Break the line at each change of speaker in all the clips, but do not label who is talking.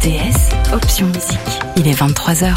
RTS, option musique. Il est 23h.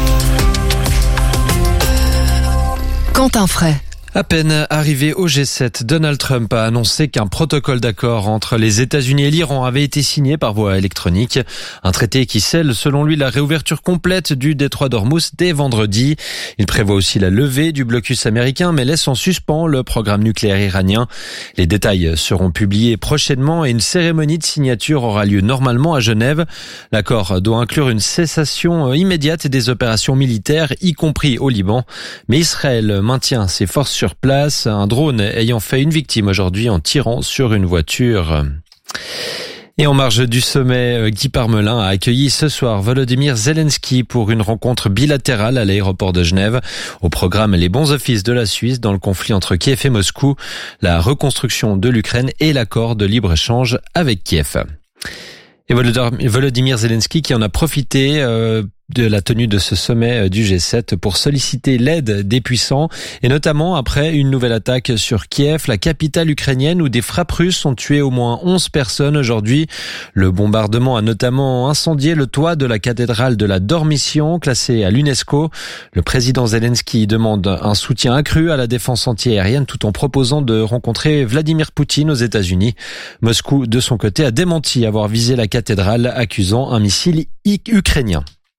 Quentin Fray.
À peine arrivé au G7, Donald Trump a annoncé qu'un protocole d'accord entre les États-Unis et l'Iran avait été signé par voie électronique. Un traité qui scelle, selon lui, la réouverture complète du détroit d'Ormuz dès vendredi. Il prévoit aussi la levée du blocus américain, mais laisse en suspens le programme nucléaire iranien. Les détails seront publiés prochainement et une cérémonie de signature aura lieu normalement à Genève. L'accord doit inclure une cessation immédiate des opérations militaires, y compris au Liban. Mais Israël maintient ses forces sur place, un drone ayant fait une victime aujourd'hui en tirant sur une voiture. Et en marge du sommet, Guy Parmelin a accueilli ce soir Volodymyr Zelensky pour une rencontre bilatérale à l'aéroport de Genève. Au programme, les bons offices de la Suisse dans le conflit entre Kiev et Moscou, la reconstruction de l'Ukraine et l'accord de libre-échange avec Kiev. Et Volodymyr Zelensky qui en a profité de la tenue de ce sommet du G7 pour solliciter l'aide des puissants et notamment après une nouvelle attaque sur Kiev, la capitale ukrainienne où des frappes russes ont tué au moins 11 personnes aujourd'hui. Le bombardement a notamment incendié le toit de la cathédrale de la Dormition classée à l'UNESCO. Le président Zelensky demande un soutien accru à la défense antiaérienne tout en proposant de rencontrer Vladimir Poutine aux États-Unis. Moscou, de son côté, a démenti avoir visé la cathédrale accusant un missile ukrainien.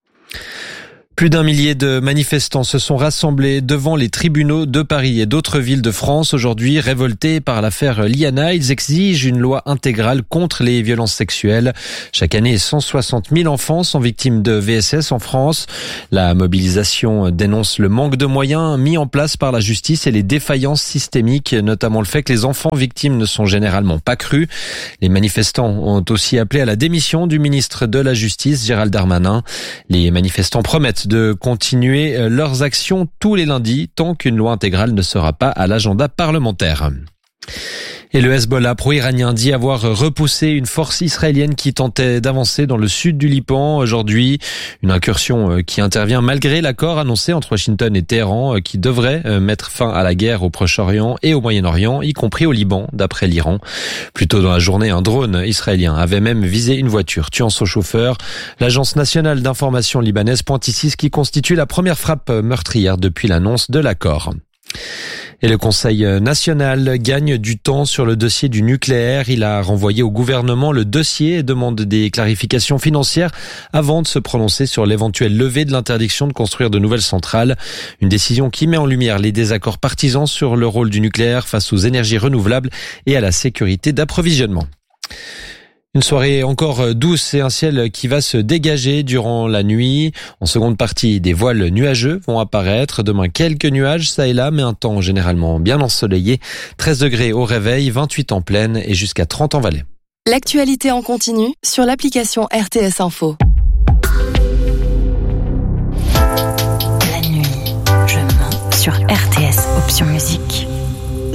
Plus d'1 millier de manifestants se sont rassemblés devant les tribunaux de Paris et d'autres villes de France aujourd'hui, révoltés par l'affaire Liana. Ils exigent une loi intégrale contre les violences sexuelles. Chaque année, 160 000 enfants sont victimes de VSS en France. La mobilisation dénonce le manque de moyens mis en place par la justice et les défaillances systémiques, notamment le fait que les enfants victimes ne sont généralement pas crus. Les manifestants ont aussi appelé à la démission du ministre de la Justice, Gérald Darmanin. Les manifestants promettent de continuer leurs actions tous les lundis tant qu'une loi intégrale ne sera pas à l'agenda parlementaire. Et le Hezbollah pro-iranien dit avoir repoussé une force israélienne qui tentait d'avancer dans le sud du Liban aujourd'hui. Une incursion qui intervient malgré l'accord annoncé entre Washington et Téhéran qui devrait mettre fin à la guerre au Proche-Orient et au Moyen-Orient, y compris au Liban, d'après l'Iran. Plus tôt dans la journée, un drone israélien avait même visé une voiture, tuant son chauffeur. L'Agence nationale d'information libanaise pointe ici ce qui constitue la première frappe meurtrière depuis l'annonce de l'accord. Et le Conseil national gagne du temps sur le dossier du nucléaire. Il a renvoyé au gouvernement le dossier et demande des clarifications financières avant de se prononcer sur l'éventuelle levée de l'interdiction de construire de nouvelles centrales. Une décision qui met en lumière les désaccords partisans sur le rôle du nucléaire face aux énergies renouvelables et à la sécurité d'approvisionnement. Une soirée encore douce et un ciel qui va se dégager durant la nuit. En seconde partie, des voiles nuageux vont apparaître. Demain, quelques nuages, ça et là, mais un temps généralement bien ensoleillé. 13 degrés au réveil, 28 en pleine et jusqu'à 30 en Valais.
L'actualité en continu sur l'application RTS Info.
La nuit, je mens sur RTS.